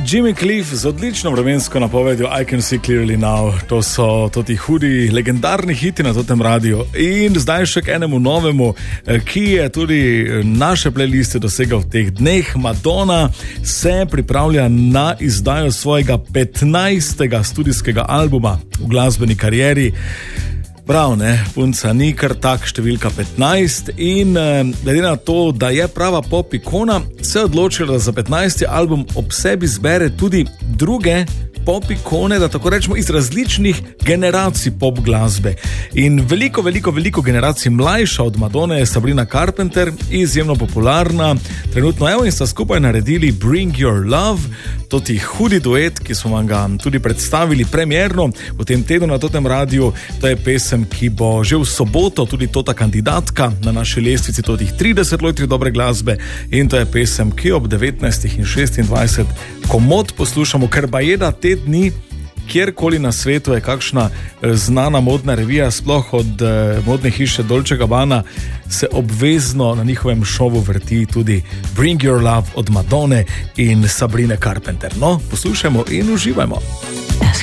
Jimmy Cliff z odlično vremensko napovedjo I Can See Clearly Now. To so ti hudi, legendarni hiti na tem radiju. In zdaj še k enemu novemu, ki je tudi naše playliste dosegal v teh dneh. Madonna se pripravlja na izdajo svojega 15. studijskega albuma v glasbeni karieri. Prav, ne, punca ni kar tak številka 15 in glede na to, da je prava pop ikona, se je odločila, da za 15. album ob sebi zbere tudi druge pop ikone, da tako rečemo iz različnih generacij pop glasbe. In veliko generacij mlajša od Madone je Sabrina Carpenter, izjemno popularna. Trenutno evo in sta skupaj naredili Bring Your Love, toti hudi duet, ki smo vam ga tudi predstavili premierno v tem tednu na tem radiju. To je pesem, ki bo že v soboto tudi tota kandidatka na naši lestvici totih 30 lojtrih dobre glasbe in to je pesem, ki ob 19.26 komod poslušamo, ker bajeda te dni kjerkoli na svetu je kakšna znana modna revija, sploh od modne hiše Dolce & Gabbana, se obvezno na njihovem šovu vrti tudi Bring Your Love od Madone in Sabrine Carpenter. No, poslušajmo in uživajmo.